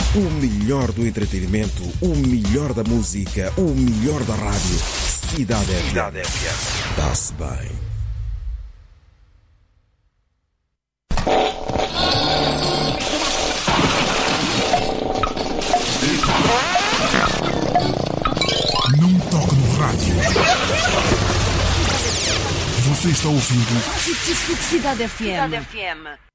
O melhor do entretenimento, o melhor da música, o melhor da rádio. Cidade FM. Dá-se bem. Não toque no rádio. Você está ouvindo Cidade FM.